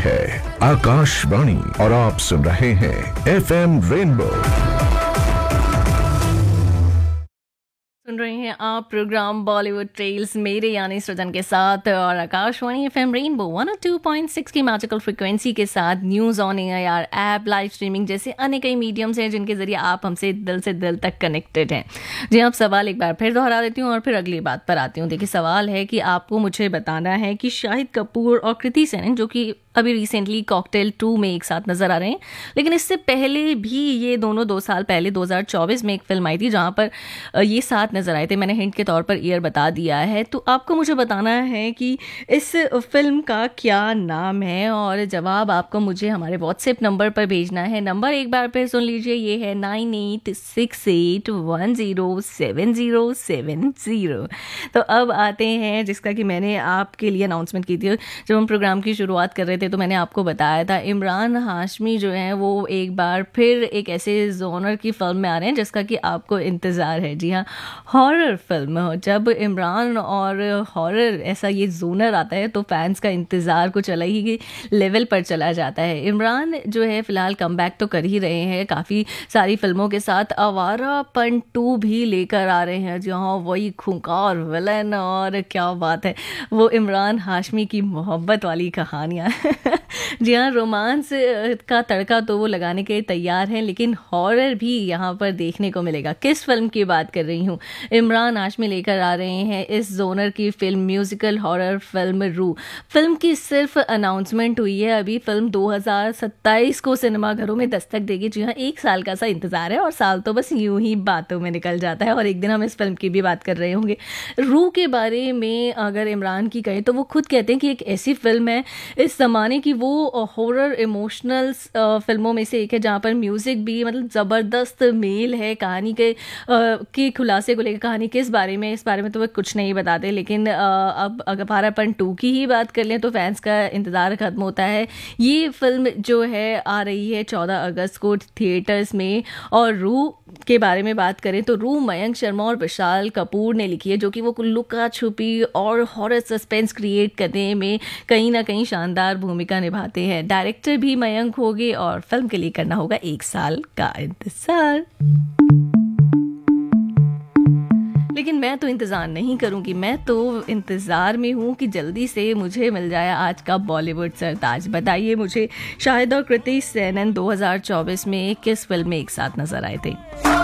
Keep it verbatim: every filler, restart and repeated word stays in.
है आकाशवाणी और आप सुन रहे हैं एफ एम रेनबो। सुन रहे हैं आप प्रोग्राम बॉलीवुड ट्रेल्स मेरे यानी सृजन के साथ और Akashvani FM rainbow one O two point six की मैजिकल फ्रीक्वेंसी के साथ news on air app live streaming जैसे अन्य कई मीडियम्स हैं जिनके जरिए आप हमसे दिल से दिल तक कनेक्टेड हैं। जी, आप सवाल एक बार फिर दोहरा देती हूँ और फिर अगली बात पर आती हूँ। देखिए, सवाल है कि आपको मुझे बताना है कि शाहिद कपूर और कृति सेनन, जो कि अभी रिसेंटली कॉकटेल टू में एक साथ नजर आ रहे हैं, लेकिन इससे पहले भी ये दोनों दो साल पहले दो हज़ार चौबीस में एक फिल्म आई थी जहाँ पर ये साथ नजर आए थे। मैंने हिंट के तौर पर ईयर बता दिया है, तो आपको मुझे बताना है कि इस फिल्म का क्या नाम है और जवाब आपको मुझे हमारे व्हाट्सएप नंबर पर भेजना है। नंबर एक बार फिर सुन लीजिए, ये है nine eight six eight one zero seven zero seven zero. तो अब आते हैं जिसका कि मैंने आपके लिए अनाउंसमेंट की थी जब हम प्रोग्राम की शुरुआत कर रहे थे, तो मैंने आपको बताया था इमरान हाशमी जो हैं वो एक बार फिर एक ऐसे जोनर की फिल्म में आ रहे हैं जिसका कि आपको इंतज़ार है। जी हाँ, हॉरर फिल्म। जब इमरान और हॉरर ऐसा ये जोनर आता है तो फैंस का इंतज़ार कुछ अलग ही लेवल पर चला जाता है। इमरान जो है फ़िलहाल कम बैक तो कर ही रहे हैं काफ़ी सारी फिल्मों के साथ। आवारापन टू भी लेकर आ रहे हैं जहाँ वही खूंखार विलन, और क्या बात है, वो इमरान हाशमी की मोहब्बत वाली कहानियाँ। जी हाँ, रोमांस का तड़का तो वो लगाने के तैयार हैं, लेकिन हॉरर भी यहाँ पर देखने को मिलेगा। किस फिल्म की बात कर रही हूँ? इमरान हाशमी लेकर आ रहे हैं इस जोनर की फिल्म, म्यूजिकल हॉरर फिल्म रू। फिल्म की सिर्फ अनाउंसमेंट हुई है अभी। फिल्म दो हज़ार सत्ताईस को सिनेमाघरों में दस्तक देगी। जी हाँ, एक साल का सा इंतजार है और साल तो बस यूं ही बातों में निकल जाता है और एक दिन हम इस फिल्म की भी बात कर रहे होंगे। रू के बारे में अगर इमरान की कहें तो वो खुद कहते हैं कि एक ऐसी फिल्म है इस ज़माने की, वो हॉरर इमोशनल फिल्मों में से एक है जहाँ पर म्यूज़िक भी मतलब ज़बरदस्त मेल है। कहानी के के खुलासे को लेकर, कहानी किस बारे में, इस बारे में तो वो कुछ नहीं बताते, लेकिन अब अगर आवारापन टू की ही बात कर लें तो फैंस का इंतज़ार ख़त्म होता है। ये फिल्म जो है आ रही है चौदह अगस्त को थिएटर्स में। और रू के बारे में बात करें तो रू मयंक शर्मा और विशाल कपूर ने लिखी है, जो कि वो लुका छुपी और हॉरर सस्पेंस क्रिएट करने में कहीं ना कहीं शानदार भूमिका निभाते हैं। डायरेक्टर भी मयंक होंगे और फिल्म के लिए करना होगा एक साल का इंतजार। लेकिन मैं तो इंतज़ार नहीं करूंगी, मैं तो इंतज़ार में हूं कि जल्दी से मुझे मिल जाए आज का बॉलीवुड सरताज। बताइए मुझे, शाहिद और कृति सेनन दो हज़ार चौबीस में किस फिल्म में एक साथ नजर आए थे?